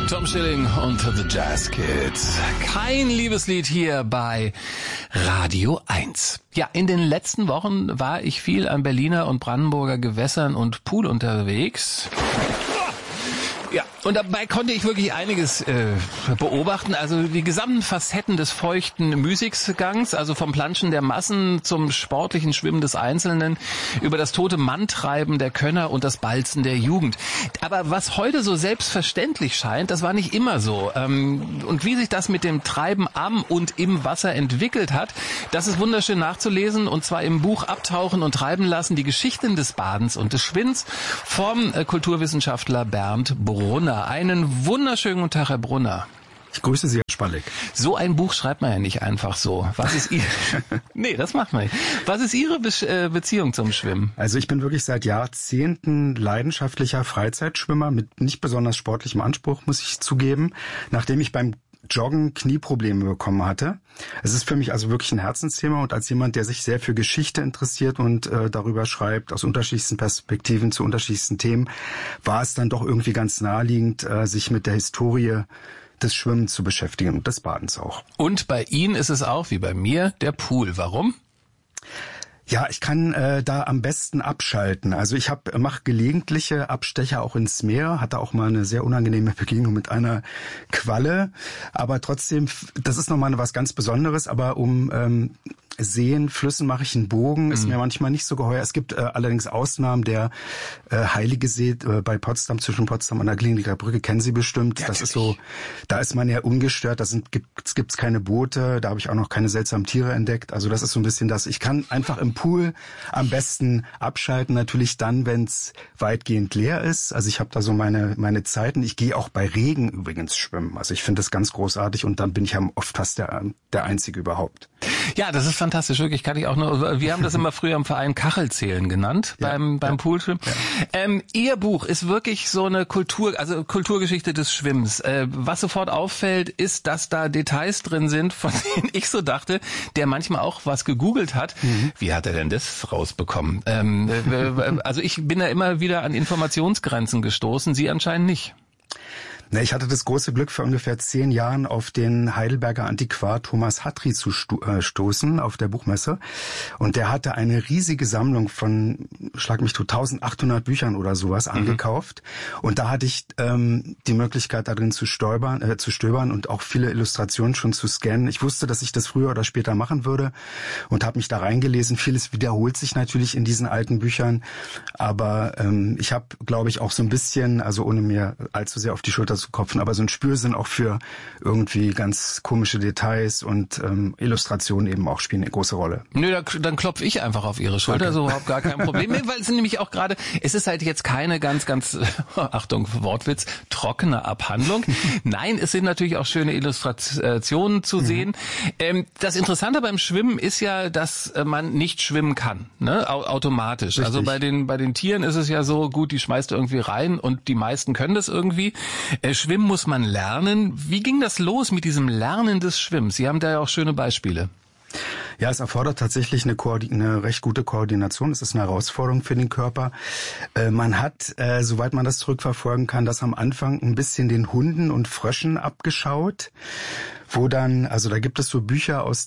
Tom Schilling und The Jazz Kids. Kein Liebeslied hier bei Radio 1. Ja, in den letzten Wochen war ich viel an Berliner und Brandenburger Gewässern und Pool unterwegs. Ja, und dabei konnte ich wirklich einiges beobachten. Also die gesamten Facetten des feuchten Müßiggangs, also vom Planschen der Massen zum sportlichen Schwimmen des Einzelnen, über das tote Manntreiben der Könner und das Balzen der Jugend. Aber was heute so selbstverständlich scheint, das war nicht immer so. Und wie sich das mit dem Treiben am und im Wasser entwickelt hat, das ist wunderschön nachzulesen. Und zwar im Buch Abtauchen und Treiben lassen, die Geschichten des Badens und des Schwimmens vom Kulturwissenschaftler Bernd Brunner. Einen wunderschönen guten Tag, Herr Brunner. Ich grüße Sie, Herr Spalleck. So ein Buch schreibt man ja nicht einfach so. Was ist Nee, das macht man nicht. Was ist Ihre Beziehung zum Schwimmen? Also ich bin wirklich seit Jahrzehnten leidenschaftlicher Freizeitschwimmer mit nicht besonders sportlichem Anspruch, muss ich zugeben. Nachdem ich beim Joggen Knieprobleme bekommen hatte. Es ist für mich also wirklich ein Herzensthema und als jemand, der sich sehr für Geschichte interessiert und darüber schreibt, aus unterschiedlichsten Perspektiven zu unterschiedlichsten Themen, war es dann doch irgendwie ganz naheliegend, sich mit der Historie des Schwimmens zu beschäftigen und des Badens auch. Und bei Ihnen ist es auch, wie bei mir, der Pool. Warum? Ja, ich kann da am besten abschalten. Also ich mache gelegentliche Abstecher auch ins Meer, hatte auch mal eine sehr unangenehme Begegnung mit einer Qualle, aber trotzdem, das ist nochmal was ganz Besonderes, aber Seen, Flüssen mache ich einen Bogen, ist mir manchmal nicht so geheuer. Es gibt allerdings Ausnahmen, der Heilige See bei Potsdam, zwischen Potsdam und der Kliniker Brücke, kennen Sie bestimmt. Ja, das ist so, da ist man ja ungestört, gibt's keine Boote, da habe ich auch noch keine seltsamen Tiere entdeckt. Also das ist so ein bisschen das. Ich kann einfach im Pool am besten abschalten, natürlich dann, wenn es weitgehend leer ist. Also ich habe da so meine Zeiten. Ich gehe auch bei Regen übrigens schwimmen. Also ich finde das ganz großartig und dann bin ich ja oft fast der Einzige überhaupt. Ja, das ist fantastisch, wirklich, kann ich auch nur, wir haben das immer früher im Verein Kachelzählen genannt, beim Poolschwimmen. Ja. Ihr Buch ist wirklich so eine Kulturgeschichte des Schwimmens. Was sofort auffällt, ist, dass da Details drin sind, von denen ich so dachte, der manchmal auch was gegoogelt hat. Wie hat er denn das rausbekommen? Also ich bin da immer wieder an Informationsgrenzen gestoßen, Sie anscheinend nicht. Ich hatte das große Glück, vor ungefähr 10 Jahren auf den Heidelberger Antiquar Thomas Hatry zu stoßen auf der Buchmesse. Und der hatte eine riesige Sammlung von, 1800 Büchern oder sowas angekauft. Und da hatte ich die Möglichkeit, darin zu stöbern und auch viele Illustrationen schon zu scannen. Ich wusste, dass ich das früher oder später machen würde und habe mich da reingelesen. Vieles wiederholt sich natürlich in diesen alten Büchern. Aber ich habe, glaube ich, auch so ein bisschen, also ohne mir allzu sehr auf die Schulter zu klopfen, aber so ein Spürsinn auch für irgendwie ganz komische Details und Illustrationen eben auch spielen eine große Rolle. Nö, dann klopfe ich einfach auf Ihre Schulter, okay. So überhaupt gar kein Problem. Weil es sind nämlich auch gerade, es ist halt jetzt keine ganz, Achtung, Wortwitz, trockene Abhandlung. Nein, es sind natürlich auch schöne Illustrationen zu sehen. Das Interessante beim Schwimmen ist ja, dass man nicht schwimmen kann, ne? Automatisch. Richtig. Also bei den Tieren ist es ja so, gut, die schmeißt du irgendwie rein und die meisten können das irgendwie. Schwimmen muss man lernen. Wie ging das los mit diesem Lernen des Schwimmens? Sie haben da ja auch schöne Beispiele. Ja, es erfordert tatsächlich eine recht gute Koordination. Es ist eine Herausforderung für den Körper. Man hat, soweit man das zurückverfolgen kann, das am Anfang ein bisschen den Hunden und Fröschen abgeschaut. Wo dann, also da gibt es so Bücher aus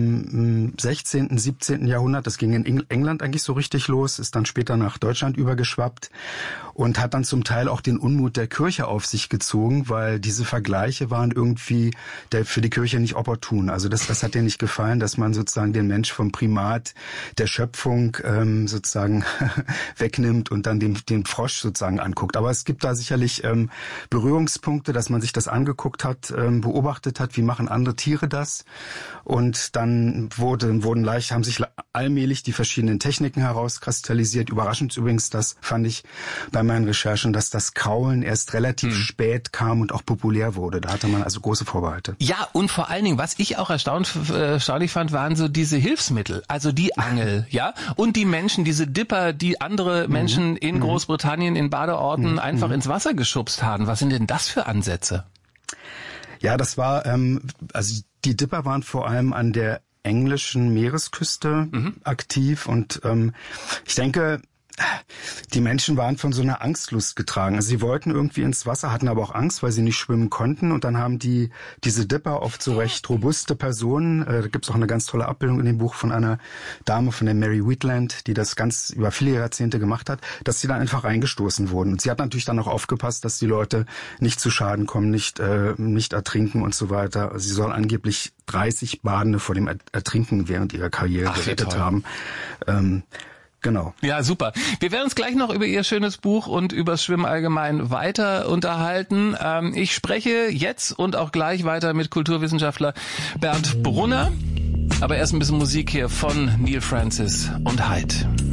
dem 16., 17. Jahrhundert, das ging in England eigentlich so richtig los, ist dann später nach Deutschland übergeschwappt und hat dann zum Teil auch den Unmut der Kirche auf sich gezogen, weil diese Vergleiche waren irgendwie für die Kirche nicht opportun. Also das hat ihr nicht gefallen, dass man sozusagen den Mensch vom Primat der Schöpfung sozusagen wegnimmt und dann den Frosch sozusagen anguckt. Aber es gibt da sicherlich Berührungspunkte, dass man sich das angeguckt hat, beobachtet hat, wie machen andere Tiere das? Und dann haben sich allmählich die verschiedenen Techniken herauskristallisiert. Überraschend übrigens, das fand ich bei meinen Recherchen, dass das Kraulen erst relativ spät kam und auch populär wurde. Da hatte man also große Vorbehalte. Ja, und vor allen Dingen, was ich auch erstaunlich fand, waren so diese Hilfsmittel, also die Angel, ja, und die Menschen, diese Dipper, die andere Menschen in Großbritannien in Badeorten einfach ins Wasser geschubst haben. Was sind denn das für Ansätze? Ja, das war, also die Dipper waren vor allem an der englischen Meeresküste aktiv und ich denke, Die Menschen waren von so einer Angstlust getragen. Also sie wollten irgendwie ins Wasser, hatten aber auch Angst, weil sie nicht schwimmen konnten. Und dann haben diese Dipper, oft so recht robuste Personen, da gibt's auch eine ganz tolle Abbildung in dem Buch von einer Dame, von der Mary Wheatland, die das ganz über viele Jahrzehnte gemacht hat, dass sie dann einfach reingestoßen wurden. Und sie hat natürlich dann auch aufgepasst, dass die Leute nicht zu Schaden kommen, nicht ertrinken und so weiter. Sie soll angeblich 30 Badende vor dem Ertrinken während ihrer Karriere gerettet haben. Genau. Ja, super. Wir werden uns gleich noch über Ihr schönes Buch und übers Schwimmen allgemein weiter unterhalten. Ich spreche jetzt und auch gleich weiter mit Kulturwissenschaftler Bernd Brunner. Aber erst ein bisschen Musik hier von Neil Francis und Hyde.